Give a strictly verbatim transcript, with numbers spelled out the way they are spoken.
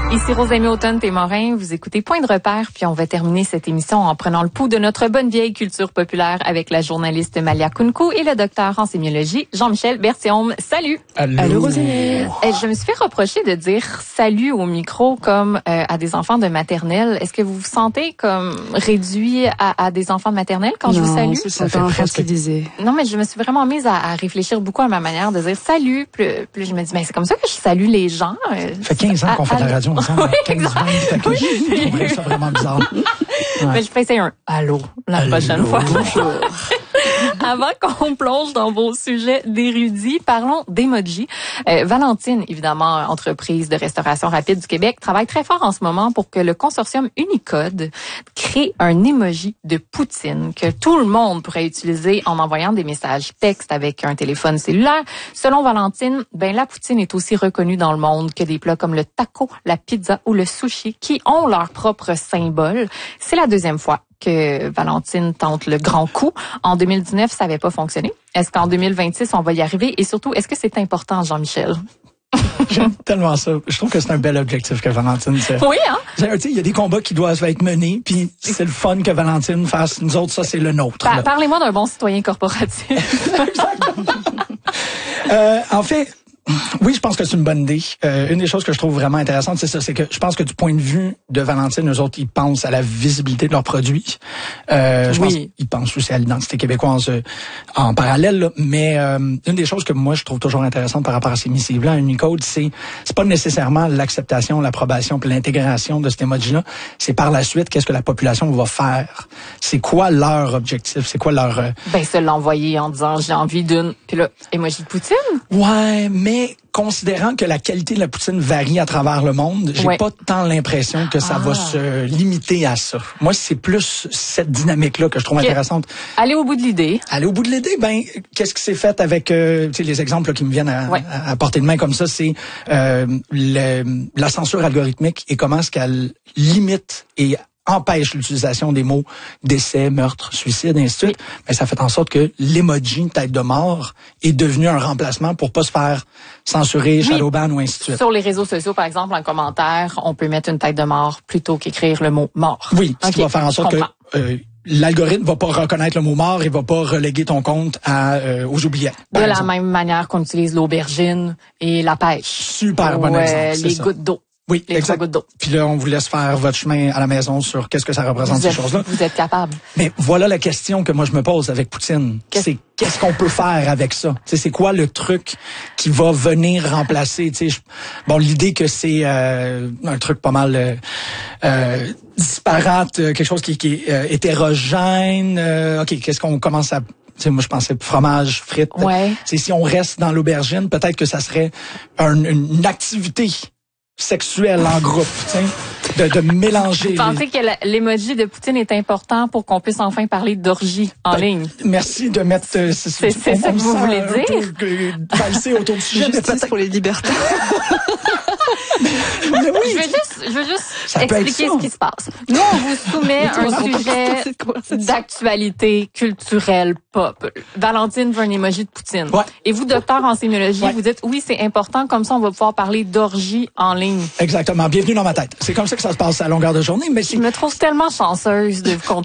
Ici Rosemée Automne-Témorin, vous écoutez Point de repère, puis on va terminer cette émission en prenant le pouls de notre bonne vieille culture populaire avec la journaliste Malia Kounkou et le docteur en sémiologie Jean-Michel Berthiaume. Salut! Allô, Allô Rosemée! Je me suis fait reprocher de dire salut au micro comme euh, à des enfants de maternelle. Est-ce que vous vous sentez comme réduit à, à des enfants de maternelle quand non, je vous salue? Non, ça fait presque disait. Non, mais je me suis vraiment mise à, à réfléchir beaucoup à ma manière de dire salut. Puis, puis je me dis, mais c'est comme ça que je salue les gens. Ça fait quinze ans qu'on fait de la radio ensemble. Oui, quinze exact. ans, oui. Je trouverais ça vraiment bizarre. Ouais. Mais je vais essayer un allô la allô. prochaine fois. Bonjour. Avant qu'on plonge dans vos sujets d'érudits, parlons d'emoji. Euh, Valentine, évidemment, entreprise de restauration rapide du Québec, travaille très fort en ce moment pour que le consortium Unicode crée un emoji de poutine que tout le monde pourrait utiliser en envoyant des messages textes avec un téléphone cellulaire. Selon Valentine, ben la poutine est aussi reconnue dans le monde que des plats comme le taco, la pizza ou le sushi qui ont leur propre symbole. C'est la deuxième fois que Valentine tente le grand coup. En deux mille dix-neuf, ça n'avait pas fonctionné. Est-ce qu'en deux mille vingt-six, on va y arriver? Et surtout, est-ce que c'est important, Jean-Michel? J'aime tellement ça. Je trouve que c'est un bel objectif que Valentine fait. Oui, hein? Tu sais, il y a des combats qui doivent être menés, puis c'est le fun que Valentine fasse. Nous autres, ça, c'est le nôtre. Pa- Parlez-moi d'un bon citoyen corporatif. euh, en fait, oui, je pense que c'est une bonne idée. Euh, une des choses que je trouve vraiment intéressante, c'est ça, c'est que je pense que du point de vue de Valentine, eux autres, ils pensent à la visibilité de leurs produits. Euh, je oui. pense qu'ils pensent aussi à l'identité québécoise euh, en parallèle. Là. Mais euh, une des choses que moi, je trouve toujours intéressante par rapport à ces missives-là, à Unicode, c'est c'est pas nécessairement l'acceptation, l'approbation puis l'intégration de cet emoji-là. C'est par la suite, qu'est-ce que la population va faire? C'est quoi leur objectif? C'est quoi leur... Euh... Ben, se l'envoyer en disant, j'ai envie d'une... Puis là, emoji de poutine? Ouais, mais considérant que la qualité de la poutine varie à travers le monde, j'ai ouais. pas tant l'impression que ça ah. va se limiter à ça. Moi, c'est plus cette dynamique-là que je trouve okay. intéressante. Aller au bout de l'idée. Aller au bout de l'idée, ben, qu'est-ce qui s'est fait avec euh, tu sais, les exemples là, qui me viennent à, ouais. à, à portée de main comme ça, c'est euh, le, la censure algorithmique et comment est-ce qu'elle limite et empêche l'utilisation des mots décès, meurtre, suicide, et ainsi de suite. Oui. Mais ça fait en sorte que l'emoji tête de mort est devenu un remplacement pour pas se faire censurer, oui. shadowban ou ainsi de suite. Sur les réseaux sociaux, par exemple, en commentaire, on peut mettre une tête de mort plutôt qu'écrire le mot mort. Oui, ce okay. qui va faire en sorte que euh, l'algorithme va pas reconnaître le mot mort et va pas reléguer ton compte à euh, aux oubliettes. De la même manière qu'on utilise l'aubergine et la pêche. Super bon ou, exemple. Euh, les ça. gouttes d'eau. Oui, les exact. gouttes d'eau. Puis là, on vous laisse faire votre chemin à la maison sur qu'est-ce que ça représente, vous ces êtes, choses-là. Vous êtes capable. Mais voilà la question que moi je me pose avec Poutine. Qu'est-ce... C'est qu'est-ce qu'on peut faire avec ça? T'sais, c'est quoi le truc qui va venir remplacer? T'sais, je... Bon, l'idée que c'est euh, un truc pas mal euh, euh, disparate, euh, quelque chose qui, qui est euh, hétérogène. Euh, OK, qu'est-ce qu'on commence à... T'sais, moi, je pensais fromage, frites. Ouais. T'sais, si on reste dans l'aubergine, peut-être que ça serait un, une activité sexuelle en groupe, de, de mélanger. Vous pensez que l'emoji de Poutine est important pour qu'on puisse enfin parler d'orgie en ben, ligne? Merci de mettre... Euh, c'est c'est, c'est ça que vous voulez dire? Valser autour du sujet. Justice pour les libertés. Mais oui, je veux juste, je veux juste expliquer ce qui se passe. Nous, on vous soumet un sujet d'actualité culturelle pop. Valentine veut un emoji de Poutine. Ouais. Et vous, docteur en sémiologie, ouais. vous dites oui, c'est important, comme ça on va pouvoir parler d'orgie en ligne. Exactement. Bienvenue dans ma tête. C'est comme ça que ça se passe à longueur de journée. Mais je me trouve tellement chanceuse de vous